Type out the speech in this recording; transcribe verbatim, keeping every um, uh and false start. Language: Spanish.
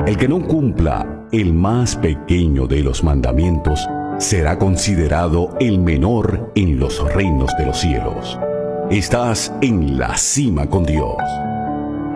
El que no cumpla el más pequeño de los mandamientos será considerado el menor en los reinos de los cielos. Estás en la cima con Dios.